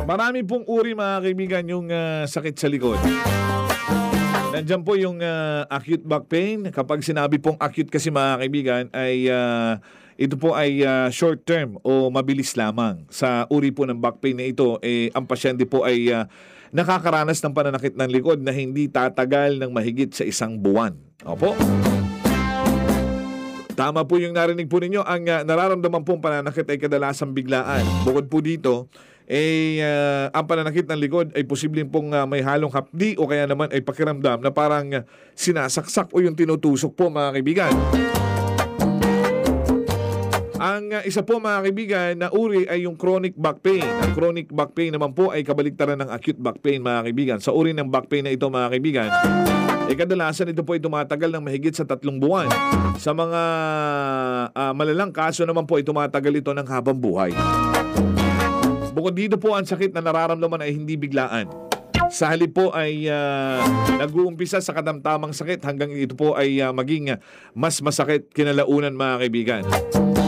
Marami pong uri mga kaibigan yung sakit sa likod. Nandiyan po yung acute back pain. Kapag sinabi pong acute kasi mga kaibigan ay ito po ay short term o mabilis lamang. Sa uri po ng back pain na ito, ang pasyente po ay nakakaranas ng pananakit ng likod na hindi tatagal ng mahigit sa 1 buwan. Opo. Tama po yung narinig po ninyo. Ang nararamdaman pong pananakit ay kadalasang biglaan. Bukod po dito, ang pananakit ng likod ay posibleng pong may halong hapdi o kaya naman ay pakiramdam na parang sinasaksak o yung tinutusok po mga kaibigan. Ang isa po mga kaibigan na uri ay yung chronic back pain. Ang chronic back pain naman po ay kabaliktaran ng acute back pain mga kaibigan. Sa uri ng back pain na ito mga kaibigan, kadalasan ito po ay tumatagal ng mahigit sa 3 buwan. Sa mga malalang kaso naman po ay tumatagal ito ng habang buhay. Bukod dito po ang sakit na nararamdaman ay hindi biglaan. Sa halip po ay nag-uumpisa sa katamtamang sakit hanggang ito po ay maging mas masakit kinalaunan mga kaibigan.